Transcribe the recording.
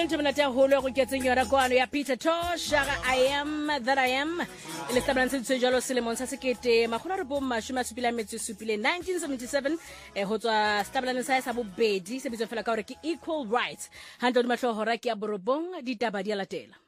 Minute holo go ketseng yona kwano ya Peter Tosh I am that I am le tablang se tsejalo selemong sa sekete magolo re bo mashuma supila metsi supile 1977 ho tswa stablane sa bobedi se bitso fela ka hore ke equal rights handlo di mahlo hora ke ya borobong ditaba di latela.